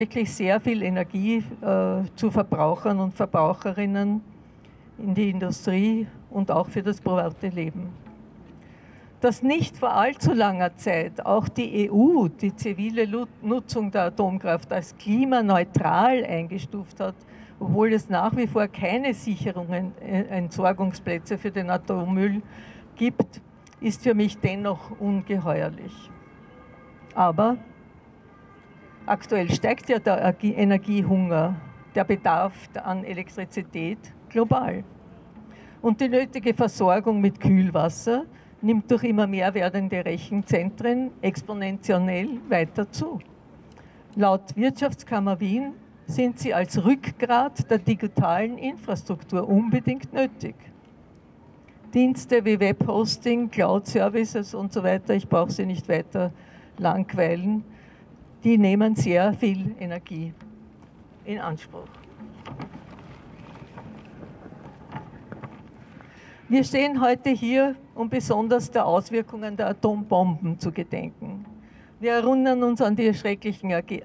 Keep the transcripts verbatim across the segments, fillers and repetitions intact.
wirklich sehr viel Energie äh, zu Verbrauchern und Verbraucherinnen in die Industrie und auch für das private Leben. Dass nicht vor allzu langer Zeit auch die E U die zivile Nutzung der Atomkraft als klimaneutral eingestuft hat, obwohl es nach wie vor keine sicheren Entsorgungsplätze für den Atommüll gibt, ist für mich dennoch ungeheuerlich. Aber aktuell steigt ja der Energiehunger, der Bedarf an Elektrizität global. Und die nötige Versorgung mit Kühlwasser nimmt durch immer mehr werdende Rechenzentren exponentiell weiter zu. Laut Wirtschaftskammer Wien sind sie als Rückgrat der digitalen Infrastruktur unbedingt nötig. Dienste wie Webhosting, Cloud-Services und so weiter, ich brauche sie nicht weiter langweilen, die nehmen sehr viel Energie in Anspruch. Wir stehen heute hier, um besonders der Auswirkungen der Atombomben zu gedenken. Wir erinnern uns an die schrecklichen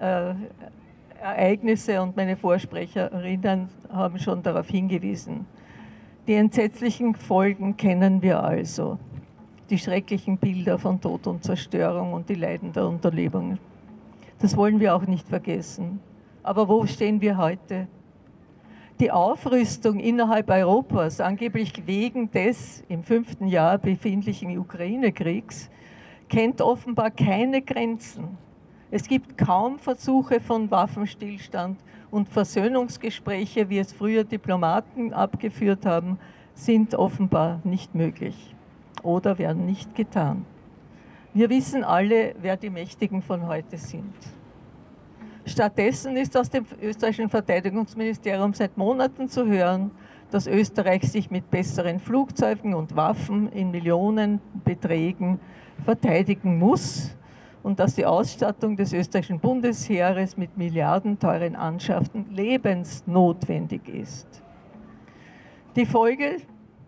Ereignisse und meine Vorsprecherinnen haben schon darauf hingewiesen. Die entsetzlichen Folgen kennen wir also. Die schrecklichen Bilder von Tod und Zerstörung und die Leiden der Unterlebungen. Das wollen wir auch nicht vergessen. Aber wo stehen wir heute? Die Aufrüstung innerhalb Europas, angeblich wegen des im fünften Jahr befindlichen Ukraine-Kriegs, kennt offenbar keine Grenzen. Es gibt kaum Versuche von Waffenstillstand und Versöhnungsgespräche, wie es früher Diplomaten abgeführt haben, sind offenbar nicht möglich oder werden nicht getan. Wir wissen alle, wer die Mächtigen von heute sind. Stattdessen ist aus dem österreichischen Verteidigungsministerium seit Monaten zu hören, dass Österreich sich mit besseren Flugzeugen und Waffen in Millionenbeträgen verteidigen muss und dass die Ausstattung des österreichischen Bundesheeres mit milliardenteuren Anschaffungen lebensnotwendig ist. Die Folge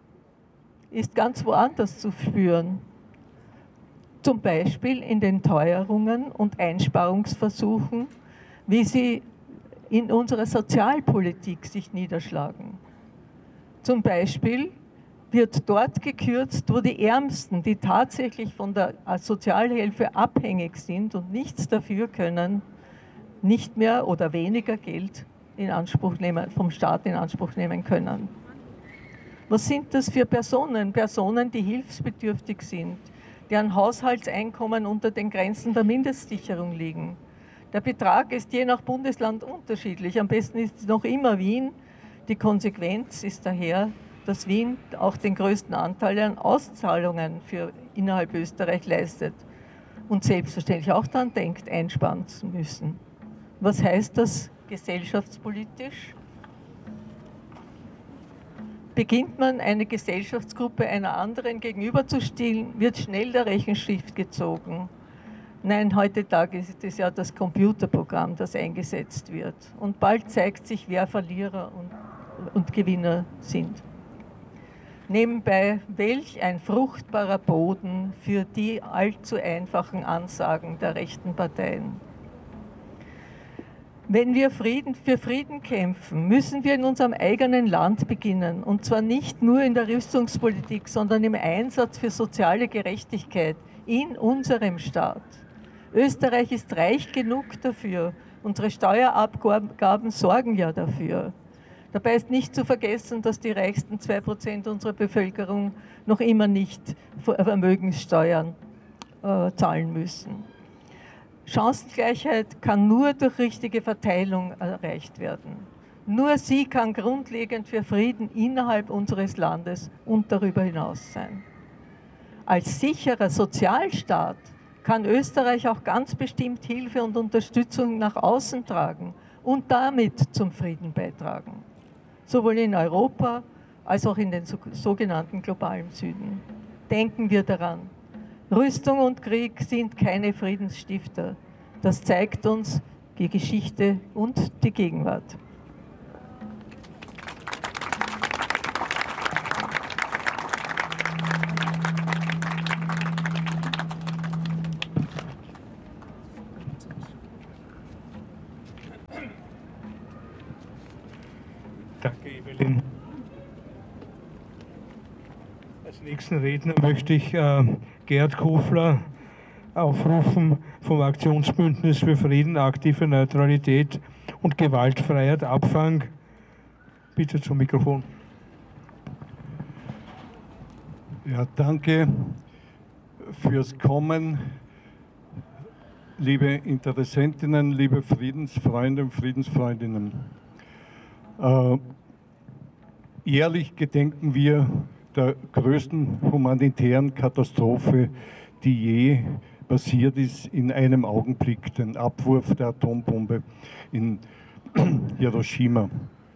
ist ganz woanders zu spüren. Zum Beispiel in den Teuerungen und Einsparungsversuchen, wie sie in unserer Sozialpolitik sich niederschlagen. Zum Beispiel wird dort gekürzt, wo die Ärmsten, die tatsächlich von der Sozialhilfe abhängig sind und nichts dafür können, nicht mehr oder weniger Geld in Anspruch nehmen, vom Staat in Anspruch nehmen können. Was sind das für Personen? Personen, die hilfsbedürftig sind, deren Haushaltseinkommen unter den Grenzen der Mindestsicherung liegen. Der Betrag ist je nach Bundesland unterschiedlich. Am besten ist es noch immer Wien. Die Konsequenz ist daher, dass Wien auch den größten Anteil an Auszahlungen für innerhalb Österreich leistet und selbstverständlich auch daran denkt, einsparen zu müssen. Was heißt das gesellschaftspolitisch? Beginnt man eine Gesellschaftsgruppe einer anderen gegenüberzustellen, wird schnell der Rechenstift gezogen. Nein, heutzutage ist es ja das Computerprogramm, das eingesetzt wird. Und bald zeigt sich, wer Verlierer und, und Gewinner sind. Nebenbei, welch ein fruchtbarer Boden für die allzu einfachen Ansagen der rechten Parteien. Wenn wir Frieden, für Frieden kämpfen, müssen wir in unserem eigenen Land beginnen. Und zwar nicht nur in der Rüstungspolitik, sondern im Einsatz für soziale Gerechtigkeit in unserem Staat. Österreich ist reich genug dafür. Unsere Steuerabgaben sorgen ja dafür. Dabei ist nicht zu vergessen, dass die reichsten zwei Prozent unserer Bevölkerung noch immer nicht Vermögenssteuern äh, zahlen müssen. Chancengleichheit kann nur durch richtige Verteilung erreicht werden. Nur sie kann grundlegend für Frieden innerhalb unseres Landes und darüber hinaus sein. Als sicherer Sozialstaat kann Österreich auch ganz bestimmt Hilfe und Unterstützung nach außen tragen und damit zum Frieden beitragen. Sowohl in Europa als auch in den sogenannten globalen Süden. Denken wir daran. Rüstung und Krieg sind keine Friedensstifter. Das zeigt uns die Geschichte und die Gegenwart. Danke, Evelyn. Als nächsten Redner möchte ich äh, Gerd Kofler aufrufen vom Aktionsbündnis für Frieden, aktive Neutralität und Gewaltfreiheit, Abfang. Bitte zum Mikrofon. Ja, danke fürs Kommen, liebe Interessentinnen, liebe Friedensfreunde und Friedensfreundinnen. Äh, jährlich gedenken wir der größten humanitären Katastrophe, die je passiert ist, in einem Augenblick, den Abwurf der Atombombe in Hiroshima.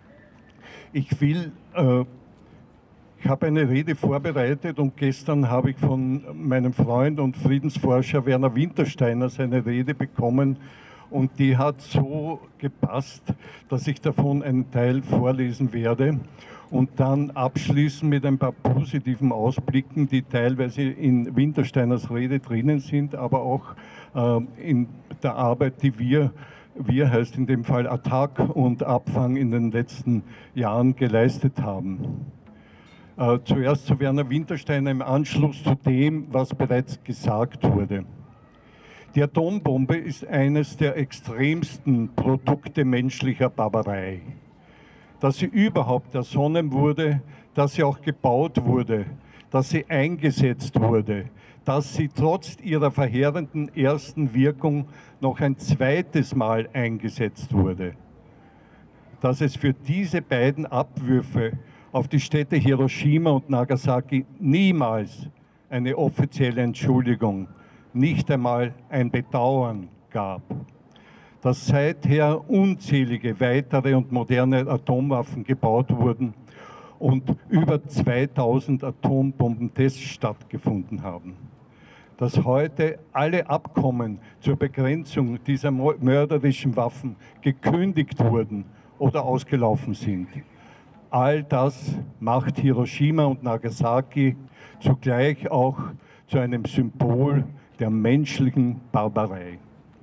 Ich will, äh, ich habe eine Rede vorbereitet und gestern habe ich von meinem Freund und Friedensforscher Werner Wintersteiner seine Rede bekommen und die hat so gepasst, dass ich davon einen Teil vorlesen werde und dann abschließen mit ein paar positiven Ausblicken, die teilweise in Wintersteiners Rede drinnen sind, aber auch äh, in der Arbeit, die wir, wir heißt in dem Fall Attac und Abfang in den letzten Jahren geleistet haben. Äh, zuerst zu Werner Wintersteiner im Anschluss zu dem, was bereits gesagt wurde. Die Atombombe ist eines der extremsten Produkte menschlicher Barbarei. Dass sie überhaupt ersonnen wurde, dass sie auch gebaut wurde, dass sie eingesetzt wurde, dass sie trotz ihrer verheerenden ersten Wirkung noch ein zweites Mal eingesetzt wurde. Dass es für diese beiden Abwürfe auf die Städte Hiroshima und Nagasaki niemals eine offizielle Entschuldigung, nicht einmal ein Bedauern gab. Dass seither unzählige weitere und moderne Atomwaffen gebaut wurden und über zweitausend Atombombentests stattgefunden haben. Dass heute alle Abkommen zur Begrenzung dieser mörderischen Waffen gekündigt wurden oder ausgelaufen sind. All das macht Hiroshima und Nagasaki zugleich auch zu einem Symbol der menschlichen Barbarei.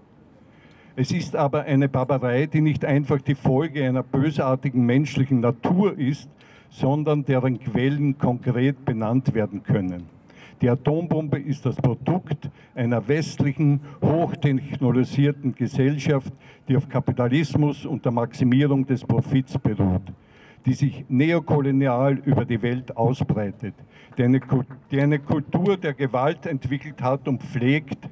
Es ist aber eine Barbarei, die nicht einfach die Folge einer bösartigen menschlichen Natur ist, sondern deren Quellen konkret benannt werden können. Die Atombombe ist das Produkt einer westlichen, hochtechnologisierten Gesellschaft, die auf Kapitalismus und der Maximierung des Profits beruht, die sich neokolonial über die Welt ausbreitet, die eine, die eine Kultur der Gewalt entwickelt hat und pflegt,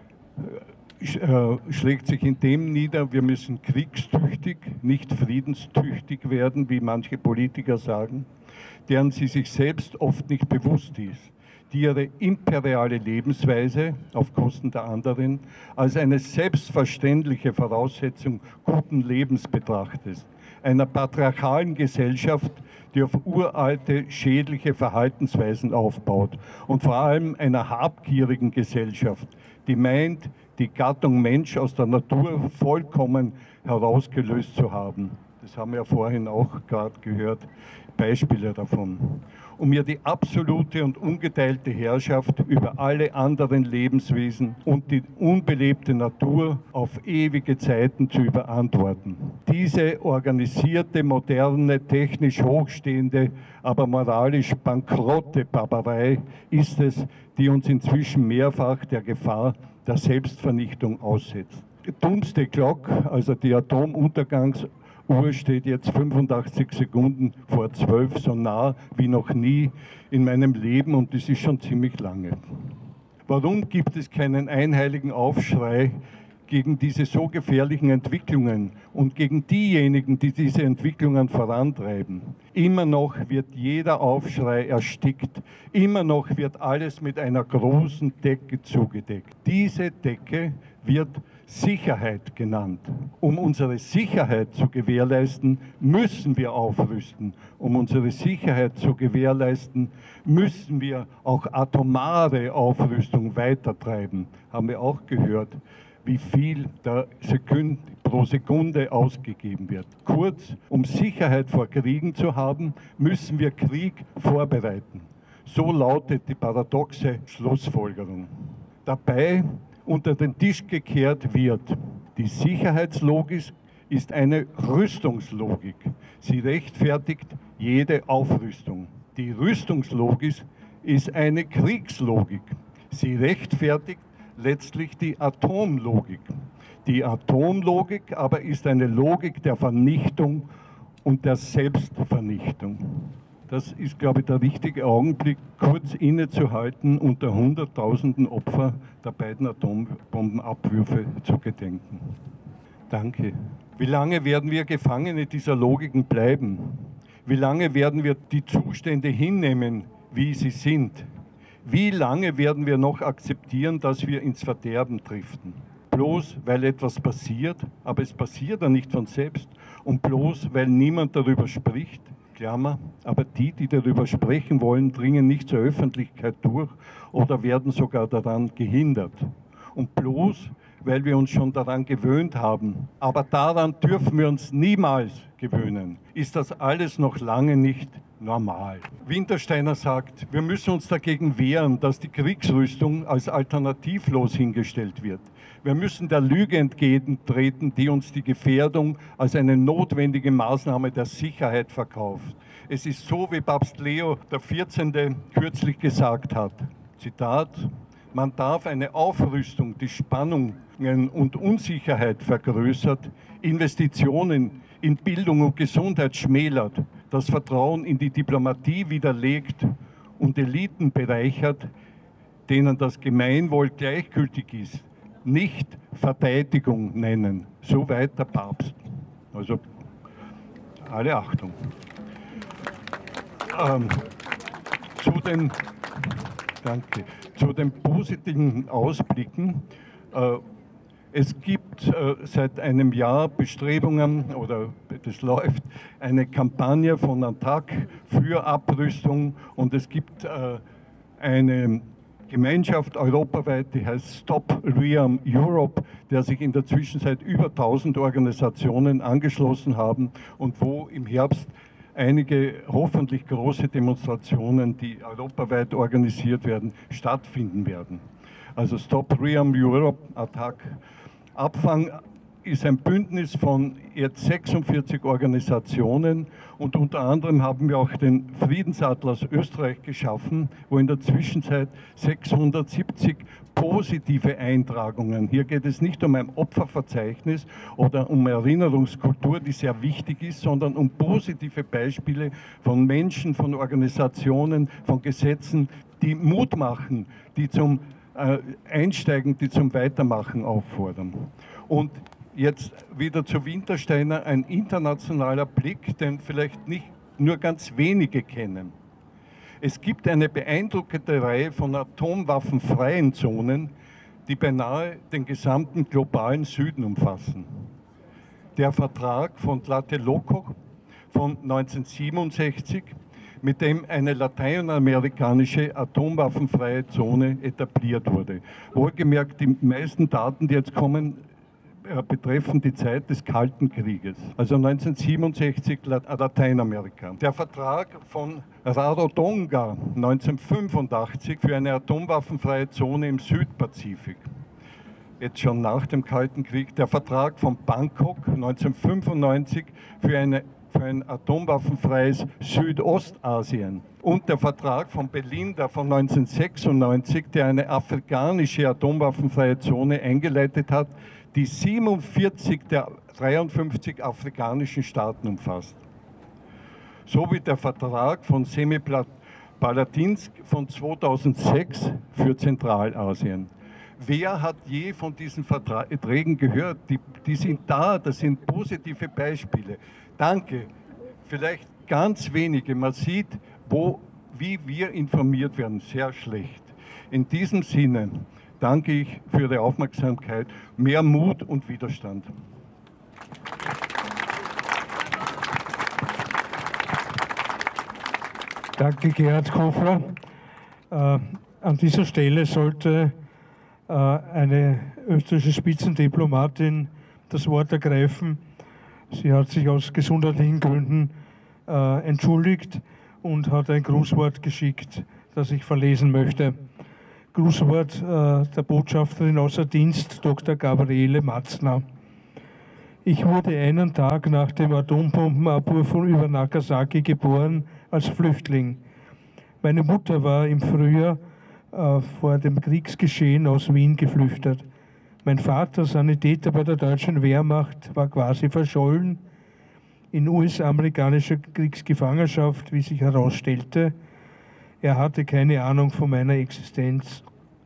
äh, schlägt sich in dem nieder, wir müssen kriegstüchtig, nicht friedenstüchtig werden, wie manche Politiker sagen, deren sie sich selbst oft nicht bewusst ist, die ihre imperiale Lebensweise auf Kosten der anderen als eine selbstverständliche Voraussetzung guten Lebens betrachtet, einer patriarchalen Gesellschaft, die auf uralte, schädliche Verhaltensweisen aufbaut und vor allem einer habgierigen Gesellschaft, die meint, die Gattung Mensch aus der Natur vollkommen herausgelöst zu haben. Das haben wir ja vorhin auch gerade gehört, Beispiele davon. Um ihr die absolute und ungeteilte Herrschaft über alle anderen Lebenswesen und die unbelebte Natur auf ewige Zeiten zu überantworten. Diese organisierte, moderne, technisch hochstehende, aber moralisch bankrotte Barbarei ist es, die uns inzwischen mehrfach der Gefahr der Selbstvernichtung aussetzt. Doomsday Clock, also die Atomuntergangsuhr, steht jetzt fünfundachtzig Sekunden vor zwölf, so nah wie noch nie in meinem Leben und das ist schon ziemlich lange. Warum gibt es keinen einheiligen Aufschrei gegen diese so gefährlichen Entwicklungen und gegen diejenigen, die diese Entwicklungen vorantreiben? Immer noch wird jeder Aufschrei erstickt, immer noch wird alles mit einer großen Decke zugedeckt. Diese Decke wird Sicherheit genannt. Um unsere Sicherheit zu gewährleisten, müssen wir aufrüsten. Um unsere Sicherheit zu gewährleisten, müssen wir auch atomare Aufrüstung weitertreiben. Haben wir auch gehört, wie viel da Sekund, pro Sekunde ausgegeben wird. Kurz, um Sicherheit vor Kriegen zu haben, müssen wir Krieg vorbereiten. So lautet die paradoxe Schlussfolgerung. Dabei unter den Tisch gekehrt wird die Sicherheitslogik, ist eine Rüstungslogik. Sie rechtfertigt jede Aufrüstung. Die Rüstungslogik ist eine Kriegslogik. Sie rechtfertigt letztlich die Atomlogik. Die Atomlogik aber ist eine Logik der Vernichtung und der Selbstvernichtung. Das ist, glaube ich, der richtige Augenblick, kurz innezuhalten, unter hunderttausenden Opfer der beiden Atombombenabwürfe zu gedenken. Danke. Wie lange werden wir Gefangene dieser Logiken bleiben? Wie lange werden wir die Zustände hinnehmen, wie sie sind? Wie lange werden wir noch akzeptieren, dass wir ins Verderben driften? Bloß weil etwas passiert, aber es passiert ja nicht von selbst, und bloß weil niemand darüber spricht, Klammer, aber die, die darüber sprechen wollen, dringen nicht zur Öffentlichkeit durch oder werden sogar daran gehindert. Und bloß, weil wir uns schon daran gewöhnt haben, aber daran dürfen wir uns niemals gewöhnen, ist das alles noch lange nicht normal. Wintersteiner sagt, wir müssen uns dagegen wehren, dass die Kriegsrüstung als alternativlos hingestellt wird. Wir müssen der Lüge entgegentreten, die uns die Gefährdung als eine notwendige Maßnahme der Sicherheit verkauft. Es ist so, wie Papst Leo der vierzehnte kürzlich gesagt hat, Zitat, man darf eine Aufrüstung, die Spannungen und Unsicherheit vergrößert, Investitionen in Bildung und Gesundheit schmälert, das Vertrauen in die Diplomatie widerlegt und Eliten bereichert, denen das Gemeinwohl gleichgültig ist, nicht Verteidigung nennen. Soweit der Papst. Also alle Achtung. Ähm, zu den, danke, zu den positiven Ausblicken. Äh, Es gibt äh, seit einem Jahr Bestrebungen, oder das läuft, eine Kampagne von Attac für Abrüstung, und es gibt äh, eine Gemeinschaft europaweit, die heißt Stop Rearm Europe, der sich in der Zwischenzeit über tausend Organisationen angeschlossen haben und wo im Herbst einige hoffentlich große Demonstrationen, die europaweit organisiert werden, stattfinden werden. Also Stop Rearm Europe, Attac. Abfang ist ein Bündnis von jetzt sechsundvierzig Organisationen, und unter anderem haben wir auch den Friedensatlas Österreich geschaffen, wo in der Zwischenzeit sechshundertsiebzig positive Eintragungen, hier geht es nicht um ein Opferverzeichnis oder um Erinnerungskultur, die sehr wichtig ist, sondern um positive Beispiele von Menschen, von Organisationen, von Gesetzen, die Mut machen, die zum Einsteigen, die zum Weitermachen auffordern. Und jetzt wieder zu Wintersteiner, ein internationaler Blick, den vielleicht nicht nur ganz wenige kennen. Es gibt eine beeindruckende Reihe von atomwaffenfreien Zonen, die beinahe den gesamten globalen Süden umfassen. Der Vertrag von Tlatelolco von neunzehnhundertsiebenundsechzig, mit dem eine lateinamerikanische atomwaffenfreie Zone etabliert wurde. Wohlgemerkt, die meisten Daten, die jetzt kommen, betreffen die Zeit des Kalten Krieges, also neunzehnhundertsiebenundsechzig Lateinamerika. Der Vertrag von Rarotonga neunzehnhundertfünfundachtzig für eine atomwaffenfreie Zone im Südpazifik, jetzt schon nach dem Kalten Krieg. Der Vertrag von Bangkok neunzehnhundertfünfundneunzig für eine für ein atomwaffenfreies Südostasien. Und der Vertrag von Belinda von neunzehnhundertsechsundneunzig, der eine afrikanische atomwaffenfreie Zone eingeleitet hat, die siebenundvierzig der dreiundfünfzig afrikanischen Staaten umfasst. Sowie der Vertrag von Semipalatinsk von zweitausendsechs für Zentralasien. Wer hat je von diesen Verträgen gehört? Die, die sind da, das sind positive Beispiele. Danke. Vielleicht ganz wenige. Man sieht, wo, wie wir informiert werden. Sehr schlecht. In diesem Sinne danke ich für Ihre Aufmerksamkeit. Mehr Mut und Widerstand. Danke, Gerhard Kofler. Äh, an dieser Stelle sollte äh, eine österreichische Spitzendiplomatin das Wort ergreifen. Sie hat sich aus gesundheitlichen Gründen äh, entschuldigt und hat ein Grußwort geschickt, das ich verlesen möchte. Grußwort äh, der Botschafterin außer Dienst, Doktor Gabriele Matzner. Ich wurde einen Tag nach dem Atombombenabwurf von über Nagasaki geboren als Flüchtling. Meine Mutter war im Frühjahr äh, vor dem Kriegsgeschehen aus Wien geflüchtet. Mein Vater, Sanitäter bei der deutschen Wehrmacht, war quasi verschollen in U S-amerikanischer Kriegsgefangenschaft, wie sich herausstellte. Er hatte keine Ahnung von meiner Existenz.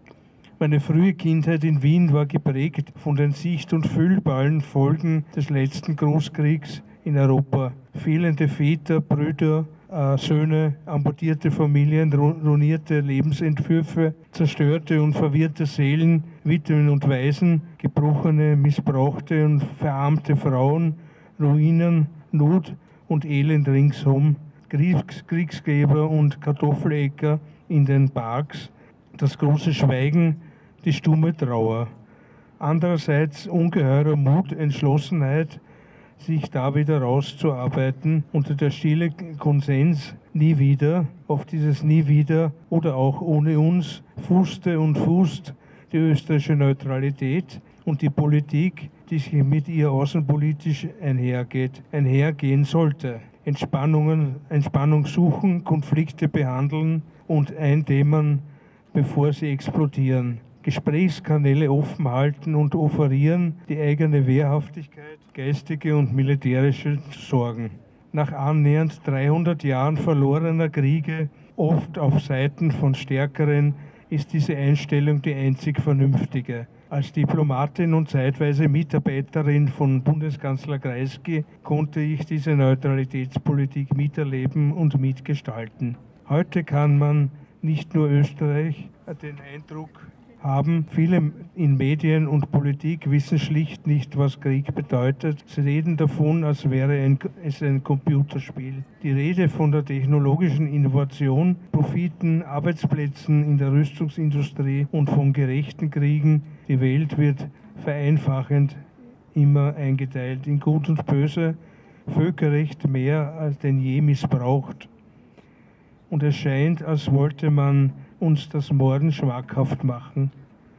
Meine frühe Kindheit in Wien war geprägt von den sicht- und fühlbaren Folgen des letzten Großkriegs in Europa. Fehlende Väter, Brüder, äh, Söhne, amputierte Familien, ruinierte Lebensentwürfe, zerstörte und verwirrte Seelen, Witwen und Waisen, gebrochene, missbrauchte und verarmte Frauen, Ruinen, Not und Elend ringsum, Kriegs Kriegsgräber und Kartoffeläcker in den Parks, das große Schweigen, die stumme Trauer. Andererseits ungeheurer Mut, Entschlossenheit, sich da wieder rauszuarbeiten unter der stille Konsens nie wieder, auf dieses nie wieder oder auch ohne uns fußte und fußt die österreichische Neutralität und die Politik, die sich mit ihr außenpolitisch einhergeht, einhergehen sollte. Entspannungen, Entspannung suchen, Konflikte behandeln und eindämmen, bevor sie explodieren. Gesprächskanäle offen halten und offerieren, die eigene Wehrhaftigkeit, geistige und militärische Sorgen. Nach annähernd dreihundert Jahren verlorener Kriege, oft auf Seiten von Stärkeren, ist diese Einstellung die einzig vernünftige. Als Diplomatin und zeitweise Mitarbeiterin von Bundeskanzler Kreisky konnte ich diese Neutralitätspolitik miterleben und mitgestalten. Heute kann man nicht nur Österreich den Eindruck haben, viele in Medien und Politik wissen schlicht nicht, was Krieg bedeutet. Sie reden davon, als wäre ein, es ein Computerspiel. Die Rede von der technologischen Innovation, Profiten, Arbeitsplätzen in der Rüstungsindustrie und von gerechten Kriegen, die Welt wird vereinfachend immer eingeteilt in Gut und Böse, Völkerrecht mehr als denn je missbraucht. Und es scheint, als wollte man uns das Morden schmackhaft machen.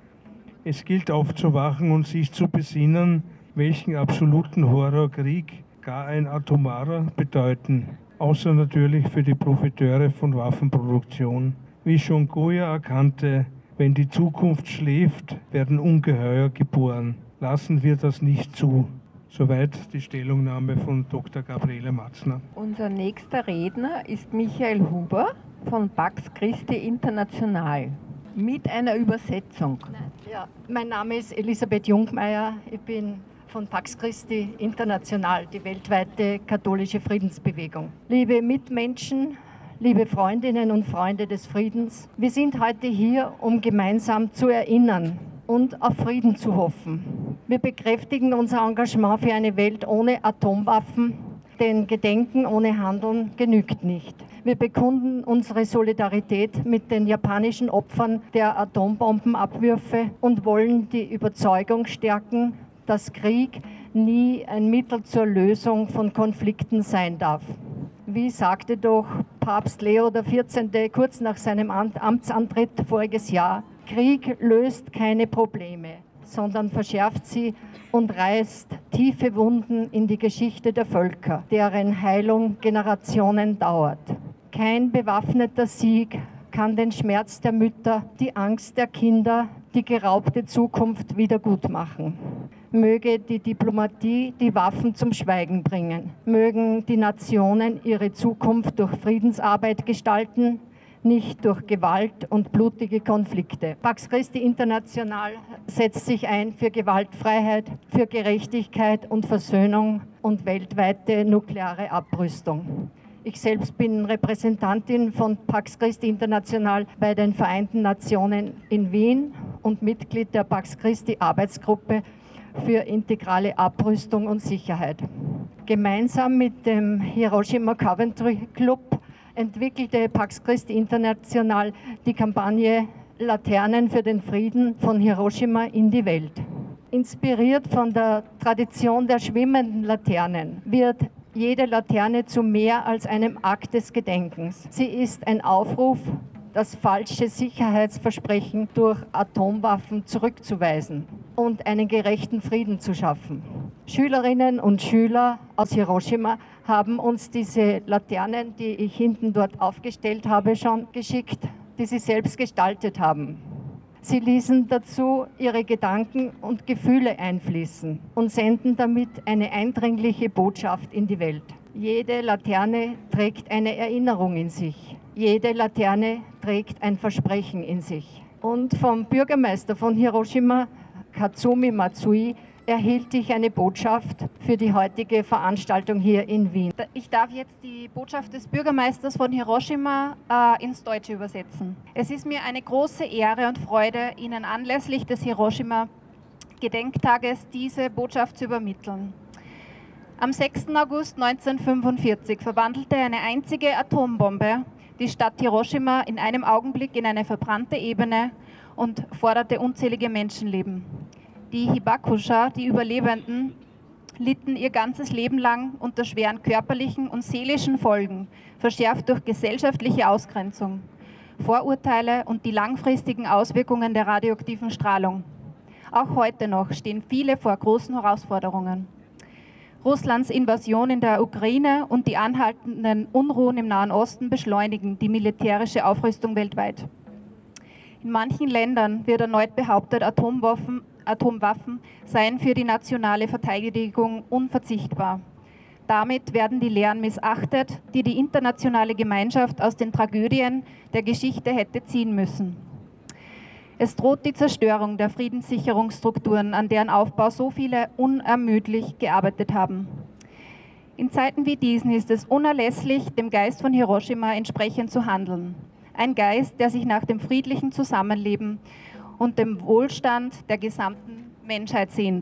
Es gilt aufzuwachen und sich zu besinnen, welchen absoluten Horror Krieg, gar ein atomarer, bedeuten. Außer natürlich für die Profiteure von Waffenproduktion. Wie schon Goya erkannte, wenn die Zukunft schläft, werden Ungeheuer geboren. Lassen wir das nicht zu. Soweit die Stellungnahme von Doktor Gabriele Matzner. Unser nächster Redner ist Michael Huber von Pax Christi International mit einer Übersetzung. Ja, mein Name ist Elisabeth Jungmeier. Ich bin von Pax Christi International, die weltweite katholische Friedensbewegung. Liebe Mitmenschen, liebe Freundinnen und Freunde des Friedens, wir sind heute hier, um gemeinsam zu erinnern und auf Frieden zu hoffen. Wir bekräftigen unser Engagement für eine Welt ohne Atomwaffen, denn Gedenken ohne Handeln genügt nicht. Wir bekunden unsere Solidarität mit den japanischen Opfern der Atombombenabwürfe und wollen die Überzeugung stärken, dass Krieg nie ein Mittel zur Lösung von Konflikten sein darf. Wie sagte doch Papst Leo der vierzehnte kurz nach seinem Amtsantritt voriges Jahr, Krieg löst keine Probleme, sondern verschärft sie und reißt tiefe Wunden in die Geschichte der Völker, deren Heilung Generationen dauert. Kein bewaffneter Sieg kann den Schmerz der Mütter, die Angst der Kinder, die geraubte Zukunft wiedergutmachen. Möge die Diplomatie die Waffen zum Schweigen bringen. Mögen die Nationen ihre Zukunft durch Friedensarbeit gestalten, nicht durch Gewalt und blutige Konflikte. Pax Christi International setzt sich ein für Gewaltfreiheit, für Gerechtigkeit und Versöhnung und weltweite nukleare Abrüstung. Ich selbst bin Repräsentantin von Pax Christi International bei den Vereinten Nationen in Wien und Mitglied der Pax Christi Arbeitsgruppe für integrale Abrüstung und Sicherheit. Gemeinsam mit dem Hiroshima Coventry Club entwickelte Pax Christi International die Kampagne Laternen für den Frieden von Hiroshima in die Welt. Inspiriert von der Tradition der schwimmenden Laternen wird jede Laterne zu mehr als einem Akt des Gedenkens. Sie ist ein Aufruf, das falsche Sicherheitsversprechen durch Atomwaffen zurückzuweisen und einen gerechten Frieden zu schaffen. Schülerinnen und Schüler aus Hiroshima haben uns diese Laternen, die ich hinten dort aufgestellt habe, schon geschickt, die sie selbst gestaltet haben. Sie ließen dazu ihre Gedanken und Gefühle einfließen und senden damit eine eindringliche Botschaft in die Welt. Jede Laterne trägt eine Erinnerung in sich. Jede Laterne trägt ein Versprechen in sich. Und vom Bürgermeister von Hiroshima, Katsumi Matsui, erhielt ich eine Botschaft für die heutige Veranstaltung hier in Wien. Ich darf jetzt die Botschaft des Bürgermeisters von Hiroshima äh, ins Deutsche übersetzen. Es ist mir eine große Ehre und Freude, Ihnen anlässlich des Hiroshima-Gedenktages diese Botschaft zu übermitteln. Am sechsten August neunzehnhundertfünfundvierzig verwandelte eine einzige Atombombe die Stadt Hiroshima in einem Augenblick in eine verbrannte Ebene und forderte unzählige Menschenleben. Die Hibakusha, die Überlebenden, litten ihr ganzes Leben lang unter schweren körperlichen und seelischen Folgen, verschärft durch gesellschaftliche Ausgrenzung, Vorurteile und die langfristigen Auswirkungen der radioaktiven Strahlung. Auch heute noch stehen viele vor großen Herausforderungen. Russlands Invasion in der Ukraine und die anhaltenden Unruhen im Nahen Osten beschleunigen die militärische Aufrüstung weltweit. In manchen Ländern wird erneut behauptet, Atomwaffen, Atomwaffen seien für die nationale Verteidigung unverzichtbar. Damit werden die Lehren missachtet, die die internationale Gemeinschaft aus den Tragödien der Geschichte hätte ziehen müssen. Es droht die Zerstörung der Friedenssicherungsstrukturen, an deren Aufbau so viele unermüdlich gearbeitet haben. In Zeiten wie diesen ist es unerlässlich, dem Geist von Hiroshima entsprechend zu handeln. Ein Geist, der sich nach dem friedlichen Zusammenleben und dem Wohlstand der gesamten Menschheit sehnt.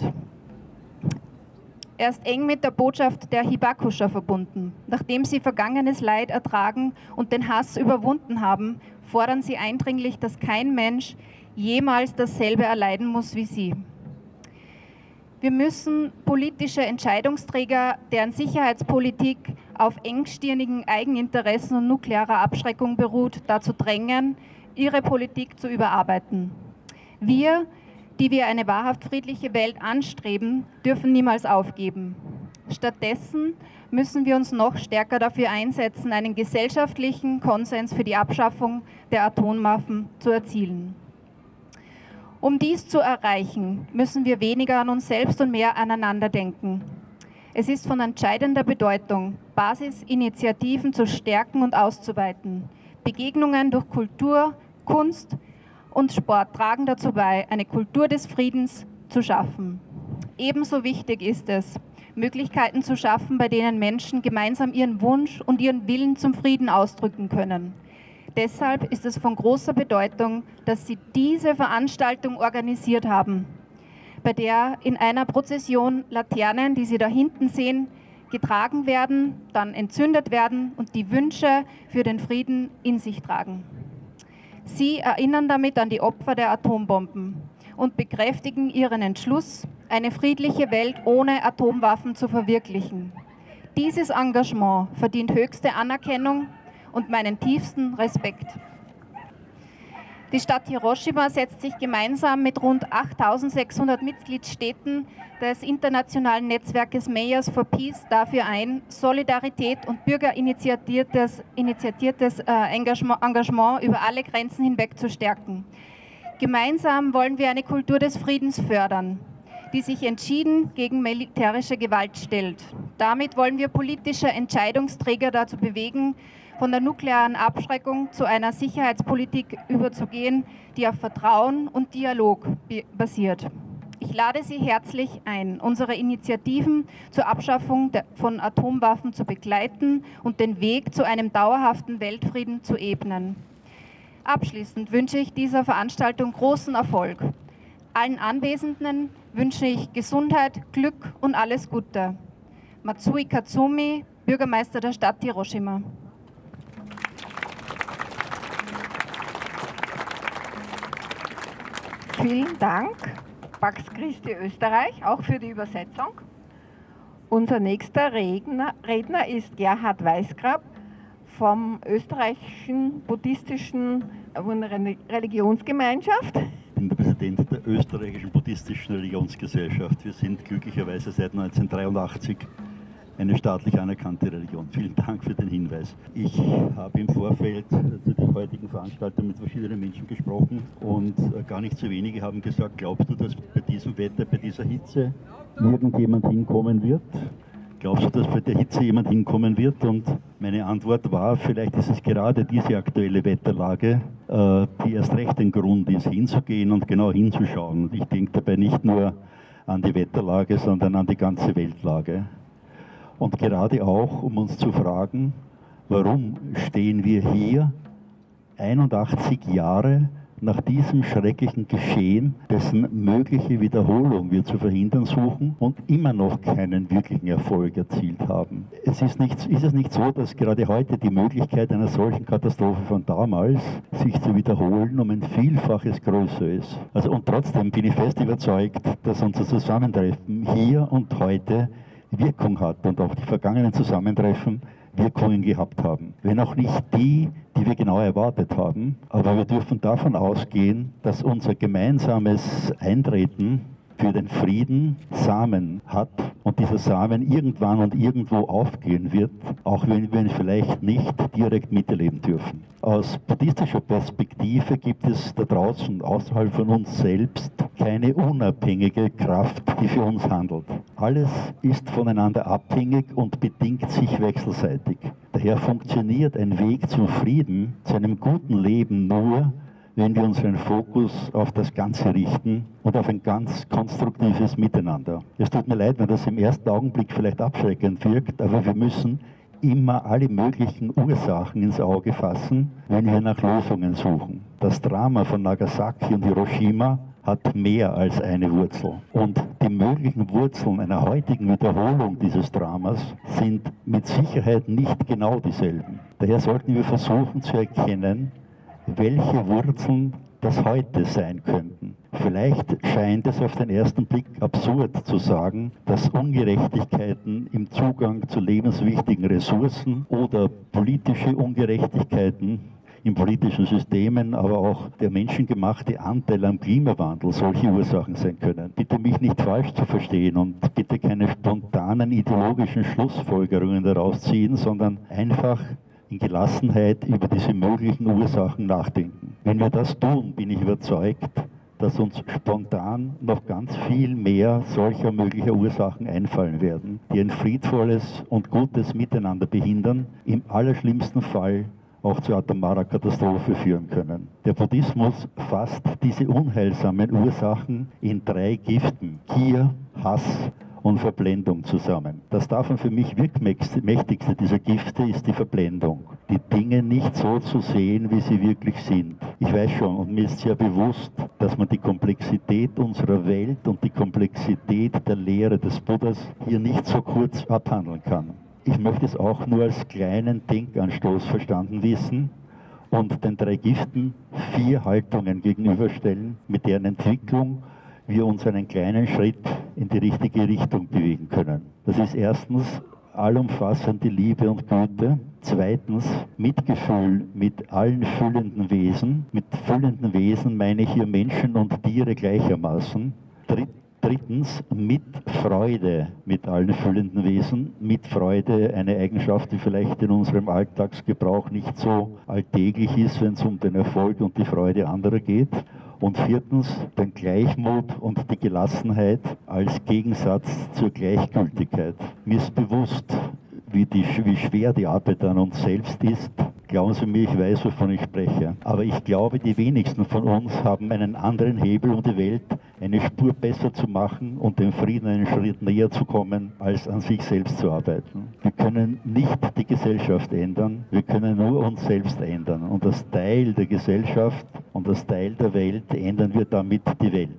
Er ist eng mit der Botschaft der Hibakusha verbunden. Nachdem sie vergangenes Leid ertragen und den Hass überwunden haben, fordern sie eindringlich, dass kein Mensch jemals dasselbe erleiden muss wie sie. Wir müssen politische Entscheidungsträger, deren Sicherheitspolitik auf engstirnigen Eigeninteressen und nuklearer Abschreckung beruht, dazu drängen, ihre Politik zu überarbeiten. Wir, die wir eine wahrhaft friedliche Welt anstreben, dürfen niemals aufgeben. Stattdessen müssen wir uns noch stärker dafür einsetzen, einen gesellschaftlichen Konsens für die Abschaffung der Atomwaffen zu erzielen. Um dies zu erreichen, müssen wir weniger an uns selbst und mehr aneinander denken. Es ist von entscheidender Bedeutung, Basisinitiativen zu stärken und auszuweiten. Begegnungen durch Kultur, Kunst und Sport tragen dazu bei, eine Kultur des Friedens zu schaffen. Ebenso wichtig ist es, Möglichkeiten zu schaffen, bei denen Menschen gemeinsam ihren Wunsch und ihren Willen zum Frieden ausdrücken können. Deshalb ist es von großer Bedeutung, dass Sie diese Veranstaltung organisiert haben, bei der in einer Prozession Laternen, die Sie da hinten sehen, getragen werden, dann entzündet werden und die Wünsche für den Frieden in sich tragen. Sie erinnern damit an die Opfer der Atombomben und bekräftigen ihren Entschluss, eine friedliche Welt ohne Atomwaffen zu verwirklichen. Dieses Engagement verdient höchste Anerkennung und meinen tiefsten Respekt. Die Stadt Hiroshima setzt sich gemeinsam mit rund achttausendsechshundert Mitgliedstaaten des internationalen Netzwerkes Mayors for Peace dafür ein, Solidarität und bürgerinitiiertes initiiertes, äh, Engagement, Engagement über alle Grenzen hinweg zu stärken. Gemeinsam wollen wir eine Kultur des Friedens fördern, die sich entschieden gegen militärische Gewalt stellt. Damit wollen wir politische Entscheidungsträger dazu bewegen, von der nuklearen Abschreckung zu einer Sicherheitspolitik überzugehen, die auf Vertrauen und Dialog basiert. Ich lade Sie herzlich ein, unsere Initiativen zur Abschaffung von Atomwaffen zu begleiten und den Weg zu einem dauerhaften Weltfrieden zu ebnen. Abschließend wünsche ich dieser Veranstaltung großen Erfolg. Allen Anwesenden wünsche ich Gesundheit, Glück und alles Gute. Matsui Katsumi, Bürgermeister der Stadt Hiroshima. Vielen Dank, Pax Christi Österreich, auch für die Übersetzung. Unser nächster Redner, Redner ist Gerhard Weißgrab vom österreichischen buddhistischen Religionsgemeinschaft. bin der Präsident der österreichischen buddhistischen Religionsgesellschaft. Wir sind glücklicherweise seit neunzehnhundertdreiundachtzig eine staatlich anerkannte Religion. Vielen Dank für den Hinweis. Ich habe im Vorfeld zu der heutigen Veranstaltung mit verschiedenen Menschen gesprochen und gar nicht so wenige haben gesagt, glaubst du, dass bei diesem Wetter, bei dieser Hitze irgendjemand hinkommen wird? Glaubst du, dass bei der Hitze jemand hinkommen wird? Und meine Antwort war, vielleicht ist es gerade diese aktuelle Wetterlage, äh, die erst recht ein Grund ist, hinzugehen und genau hinzuschauen. Und ich denke dabei nicht nur an die Wetterlage, sondern an die ganze Weltlage. Und gerade auch, um uns zu fragen, warum stehen wir hier einundachtzig Jahre nach diesem schrecklichen Geschehen, dessen mögliche Wiederholung wir zu verhindern suchen und immer noch keinen wirklichen Erfolg erzielt haben. Es ist, nicht, ist es nicht so, dass gerade heute die Möglichkeit einer solchen Katastrophe von damals, sich zu wiederholen, um ein Vielfaches größer ist? Also, und trotzdem bin ich fest überzeugt, dass unser Zusammentreffen hier und heute Wirkung hat und auch die vergangenen Zusammentreffen Wirkungen gehabt haben. Wenn auch nicht die, die wir genau erwartet haben, aber wir dürfen davon ausgehen, dass unser gemeinsames Eintreten für den Frieden Samen hat und dieser Samen irgendwann und irgendwo aufgehen wird, auch wenn wir ihn vielleicht nicht direkt miterleben dürfen. Aus buddhistischer Perspektive gibt es da draußen, außerhalb von uns selbst, keine unabhängige Kraft, die für uns handelt. Alles ist voneinander abhängig und bedingt sich wechselseitig. Daher funktioniert ein Weg zum Frieden, zu einem guten Leben nur, wenn wir unseren Fokus auf das Ganze richten und auf ein ganz konstruktives Miteinander. Es tut mir leid, wenn das im ersten Augenblick vielleicht abschreckend wirkt, aber wir müssen immer alle möglichen Ursachen ins Auge fassen, wenn wir nach Lösungen suchen. Das Drama von Nagasaki und Hiroshima hat mehr als eine Wurzel. Und die möglichen Wurzeln einer heutigen Wiederholung dieses Dramas sind mit Sicherheit nicht genau dieselben. Daher sollten wir versuchen zu erkennen, welche Wurzeln das heute sein könnten. Vielleicht scheint es auf den ersten Blick absurd zu sagen, dass Ungerechtigkeiten im Zugang zu lebenswichtigen Ressourcen oder politische Ungerechtigkeiten in politischen Systemen, aber auch der menschengemachte Anteil am Klimawandel solche Ursachen sein können. Bitte mich nicht falsch zu verstehen und bitte keine spontanen ideologischen Schlussfolgerungen daraus ziehen, sondern einfach in Gelassenheit über diese möglichen Ursachen nachdenken. Wenn wir das tun, bin ich überzeugt, dass uns spontan noch ganz viel mehr solcher möglicher Ursachen einfallen werden, die ein friedvolles und gutes Miteinander behindern, im allerschlimmsten Fall auch zu atomarer Katastrophe führen können. Der Buddhismus fasst diese unheilsamen Ursachen in drei Giften: Gier, Hass und Verblendung zusammen. Das davon für mich wirkmächtigste dieser Gifte ist die Verblendung. Die Dinge nicht so zu sehen, wie sie wirklich sind. Ich weiß schon und mir ist sehr bewusst, dass man die Komplexität unserer Welt und die Komplexität der Lehre des Buddhas hier nicht so kurz abhandeln kann. Ich möchte es auch nur als kleinen Denkanstoß verstanden wissen und den drei Giften vier Haltungen gegenüberstellen, mit deren Entwicklung wir uns einen kleinen Schritt in die richtige Richtung bewegen können. Das ist erstens allumfassende Liebe und Güte. Zweitens Mitgefühl mit allen fühlenden Wesen. Mit fühlenden Wesen meine ich hier Menschen und Tiere gleichermaßen. Drittens Mitfreude mit allen fühlenden Wesen. Mitfreude, eine Eigenschaft, die vielleicht in unserem Alltagsgebrauch nicht so alltäglich ist, wenn es um den Erfolg und die Freude anderer geht. Und viertens den Gleichmut und die Gelassenheit als Gegensatz zur Gleichgültigkeit. Mir ist bewusst, wie, die, wie schwer die Arbeit an uns selbst ist. Glauben Sie mir, ich weiß, wovon ich spreche. Aber ich glaube, die wenigsten von uns haben einen anderen Hebel, um die Welt eine Spur besser zu machen und dem Frieden einen Schritt näher zu kommen, als an sich selbst zu arbeiten. Wir können nicht die Gesellschaft ändern, wir können nur uns selbst ändern. Und das Teil der Gesellschaft und das Teil der Welt ändern wir damit die Welt.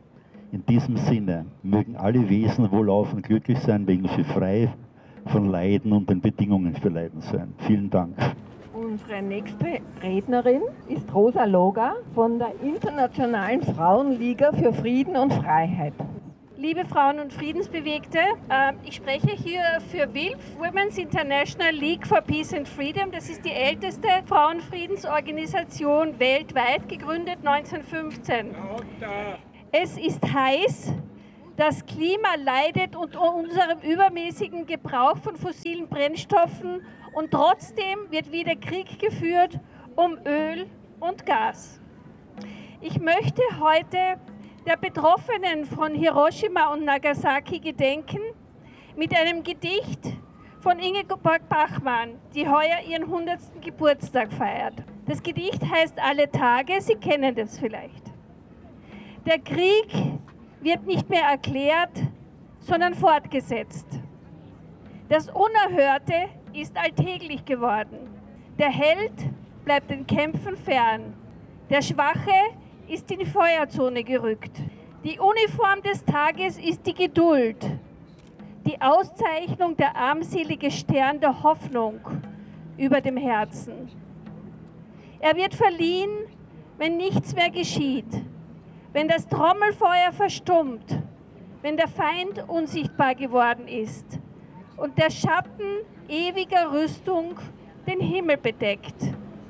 In diesem Sinne mögen alle Wesen wohlauf und glücklich sein, mögen sie frei von Leiden und den Bedingungen für Leiden sein. Vielen Dank. Unsere nächste Rednerin ist Rosa Loga von der Internationalen Frauenliga für Frieden und Freiheit. liebe Frauen- und Friedensbewegte, ich spreche hier für W I L F, Women's International League for Peace and Freedom. Das ist die älteste Frauenfriedensorganisation weltweit, gegründet neunzehnhundertfünfzehn. Es ist heiß, das Klima leidet unter unserem übermäßigen Gebrauch von fossilen Brennstoffen und trotzdem wird wieder Krieg geführt um Öl und Gas. Ich möchte heute der Betroffenen von Hiroshima und Nagasaki gedenken mit einem Gedicht von Ingeborg Bachmann, die heuer ihren hundertsten Geburtstag feiert. Das Gedicht heißt Alle Tage, Sie kennen das vielleicht. Der Krieg wird nicht mehr erklärt, sondern fortgesetzt. Das Unerhörte ist alltäglich geworden. Der Held bleibt den Kämpfen fern. Der Schwache ist in die Feuerzone gerückt. Die Uniform des Tages ist die Geduld. Die Auszeichnung der armselige Stern der Hoffnung über dem Herzen. Er wird verliehen, wenn nichts mehr geschieht, wenn das Trommelfeuer verstummt, wenn der Feind unsichtbar geworden ist und der Schatten ewiger Rüstung den Himmel bedeckt.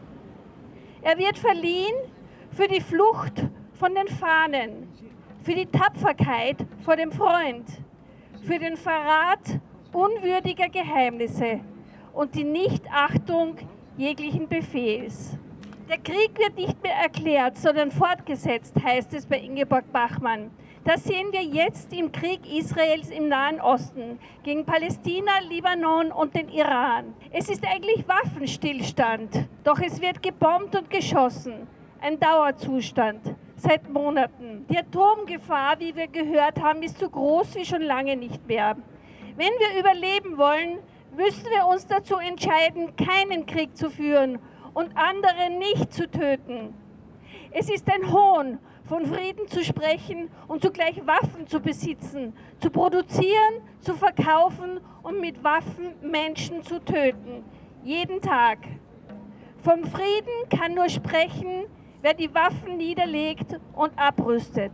Er wird verliehen für die Flucht von den Fahnen, für die Tapferkeit vor dem Freund, für den Verrat unwürdiger Geheimnisse und die Nichtachtung jeglichen Befehls. Der Krieg wird nicht mehr erklärt, sondern fortgesetzt, heißt es bei Ingeborg Bachmann. Das sehen wir jetzt im Krieg Israels im Nahen Osten gegen Palästina, Libanon und den Iran. Es ist eigentlich Waffenstillstand, doch es wird gebombt und geschossen. Ein Dauerzustand seit Monaten. Die Atomgefahr, wie wir gehört haben, ist so groß wie schon lange nicht mehr. Wenn wir überleben wollen, müssen wir uns dazu entscheiden, keinen Krieg zu führen und andere nicht zu töten. Es ist ein Hohn, von Frieden zu sprechen und zugleich Waffen zu besitzen, zu produzieren, zu verkaufen und mit Waffen Menschen zu töten. Jeden Tag. Vom Frieden kann nur sprechen, wer die Waffen niederlegt und abrüstet.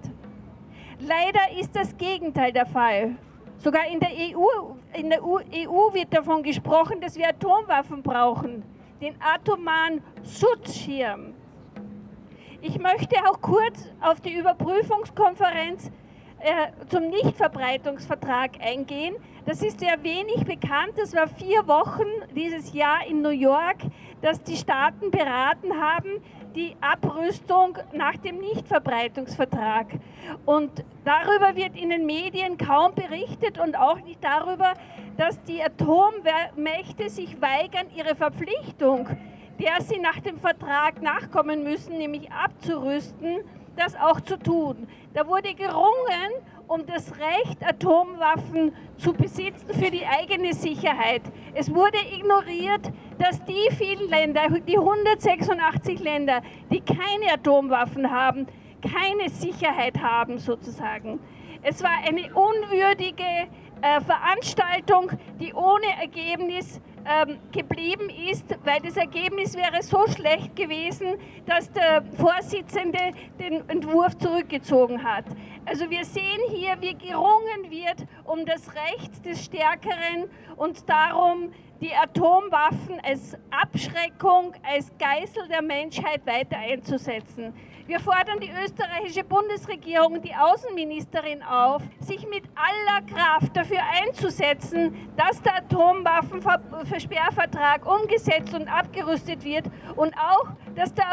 Leider ist das Gegenteil der Fall. Sogar in der E U, in der E U wird davon gesprochen, dass wir Atomwaffen brauchen, den atomaren Schutzschirm. Ich möchte auch kurz auf die Überprüfungskonferenz äh, zum Nichtverbreitungsvertrag eingehen. Das ist sehr wenig bekannt. Das war vier Wochen dieses Jahr in New York, dass die Staaten beraten haben, die Abrüstung nach dem Nichtverbreitungsvertrag. Und darüber wird in den Medien kaum berichtet und auch nicht darüber, dass die Atommächte sich weigern, ihre Verpflichtung, der sie nach dem Vertrag nachkommen müssen, nämlich abzurüsten, das auch zu tun. Da wurde gerungen um das Recht, Atomwaffen zu besitzen für die eigene Sicherheit. Es wurde ignoriert, dass die vielen Länder, die hundertsechsundachtzig Länder, die keine Atomwaffen haben, keine Sicherheit haben sozusagen. Es war eine unwürdige äh, Veranstaltung, die ohne Ergebnis ähm, geblieben ist, weil das Ergebnis wäre so schlecht gewesen, dass der Vorsitzende den Entwurf zurückgezogen hat. Also wir sehen hier, wie gerungen wird um das Recht des Stärkeren und darum, die Atomwaffen als Abschreckung, als Geißel der Menschheit weiter einzusetzen. Wir fordern die österreichische Bundesregierung und die Außenministerin auf, sich mit aller Kraft dafür einzusetzen, dass der Atomwaffensperrvertrag umgesetzt und abgerüstet wird und auch, dass der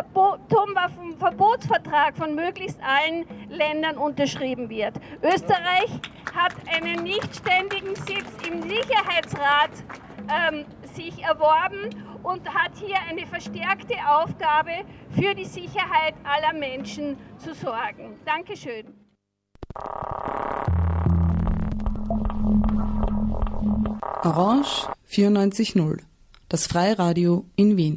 Atomwaffenverbotsvertrag von möglichst allen Ländern unterschrieben wird. Österreich hat einen nichtständigen Sitz im Sicherheitsrat ähm, sich erworben und hat hier eine verstärkte Aufgabe, für die Sicherheit aller Menschen zu sorgen. Dankeschön. Orange vierundneunzig null, das Freiradio in Wien.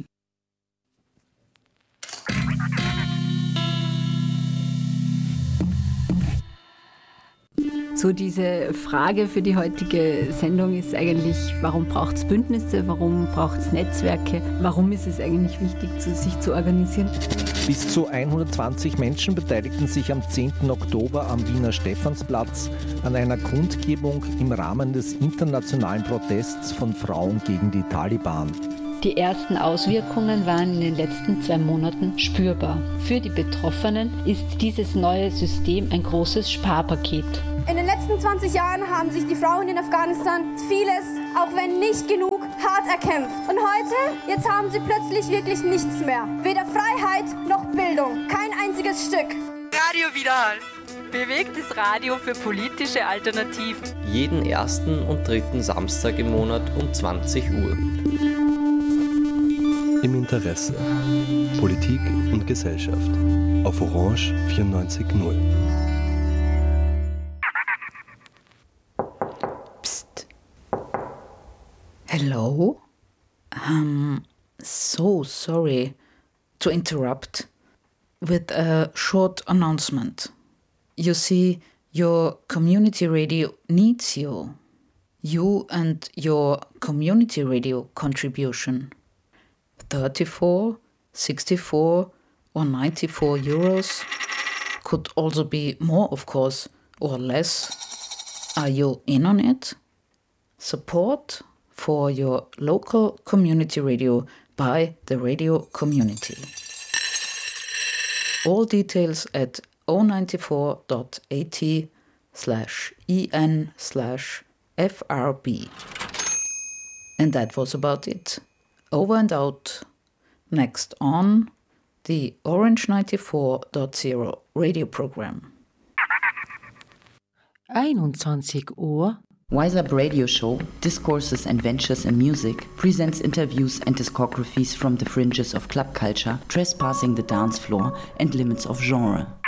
So, diese Frage für die heutige Sendung ist eigentlich, warum braucht es Bündnisse, warum braucht es Netzwerke, warum ist es eigentlich wichtig, zu, sich zu organisieren? Bis zu hundertzwanzig Menschen beteiligten sich am zehnten Oktober am Wiener Stephansplatz an einer Kundgebung im Rahmen des internationalen Protests von Frauen gegen die Taliban. Die ersten Auswirkungen waren in den letzten zwei Monaten spürbar. Für die Betroffenen ist dieses neue System ein großes Sparpaket. In den letzten zwanzig Jahren haben sich die Frauen in Afghanistan vieles, auch wenn nicht genug, hart erkämpft. Und heute, jetzt haben sie plötzlich wirklich nichts mehr. Weder Freiheit noch Bildung. Kein einziges Stück. Radio Widerhall. Bewegtes Radio für politische Alternativen. Jeden ersten und dritten Samstag im Monat um zwanzig Uhr. Im Interesse. Politik und Gesellschaft. Auf Orange vierundneunzig Komma null. Psst. Hello? Um, so sorry to interrupt with a short announcement. You see, your community radio needs you. You and your community radio contribution. thirty-four, sixty-four or ninety-four euros. Could also be more, of course, or less. Are you in on it? Support for your local community radio by the radio community. All details at zero nine four dot a t slash en slash f r b. And that was about it. Over and out. Next on the Orange ninety-four point zero radio program. einundzwanzig Uhr. Wise Up Radio Show, Discourses and Ventures in Music, presents interviews and discographies from the fringes of club culture, trespassing the dance floor and limits of genre.